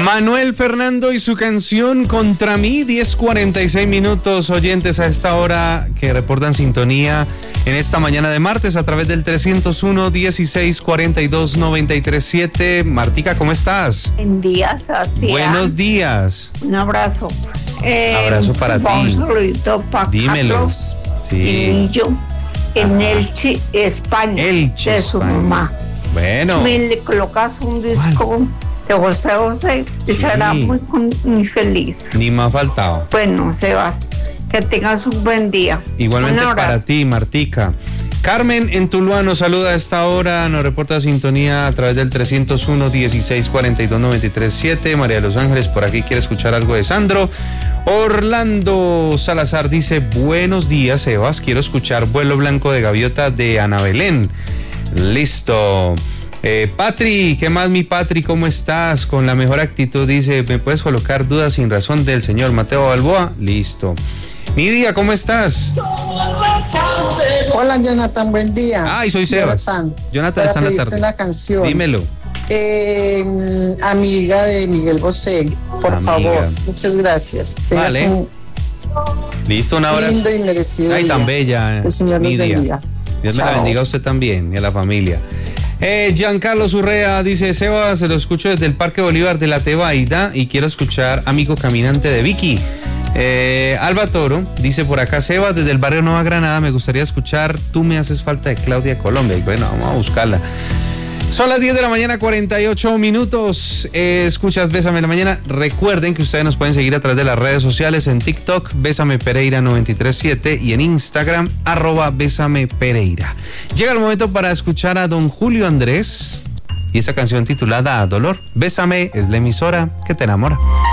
Manuel Fernando y su canción Contra mí, 10:46 minutos, oyentes a esta hora que reportan sintonía en esta mañana de martes a través del 301-1642-937. Martica, ¿cómo estás? Buen día, Sebastián. Buenos días. Un abrazo. Abrazo para ti. Un saludito para Dímelo. Carlos Sí. y Lillo en Elche, España, Elche, de su España. mamá. Bueno. Me le colocas un disco de José José y será muy feliz. Ni más faltaba. Bueno, Sebas, que tengas un buen día. Igualmente Un abrazo. para ti, Martica. Carmen en Tuluá nos saluda a esta hora, nos reporta sintonía a través del 301-1642-937. María de los Ángeles por aquí quiere escuchar algo de Sandro. Orlando Salazar dice: buenos días, Sebas, quiero escuchar Vuelo Blanco de Gaviota de Ana Belén. Listo. Patri, ¿qué más, mi Patri? ¿Cómo estás? Con la mejor actitud, dice: ¿me puedes colocar Dudas sin razón del señor Mateo Balboa? Listo. Nidia, ¿cómo estás? Hola, Jonathan, buen día. Ay, soy Sebas. Jonathan está en la tarde. Una canción. Dímelo. Amiga de Miguel Bosé, por favor. Muchas gracias. Vale. Listo, un abrazo. Lindo y merecido. Ay, tan día. bella. El Señor nos Nidia. bendiga. Dios me la bendiga a usted también y a la familia. Giancarlo Urrea dice: Sebas, se lo escucho desde el Parque Bolívar de la Tebaida y quiero escuchar Amigo Caminante de Vicky. Alba Toro dice por acá: Sebas, desde el barrio Nueva Granada me gustaría escuchar Tú me haces falta de Claudia Colombia. Y bueno, vamos a buscarla. Son las 10 de la mañana, 48 minutos. Escuchas Bésame en la Mañana. Recuerden que ustedes nos pueden seguir a través de las redes sociales, en TikTok, Bésame Pereira 937, y en Instagram, @Bésame Pereira. Llega el momento para escuchar a don Julio Andrés y esa canción titulada Dolor. Bésame es la emisora que te enamora.